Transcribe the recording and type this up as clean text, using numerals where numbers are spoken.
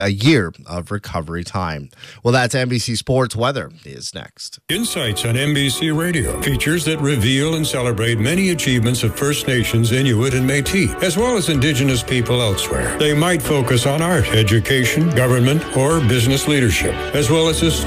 a year of recovery time. Well, that's NBC Sports. Weather is next. Insights on NBC Radio. Features that reveal and celebrate many achievements of First Nations, Inuit, and Métis, as well as Indigenous people elsewhere. They might focus on art, education, government, or business leadership, as well as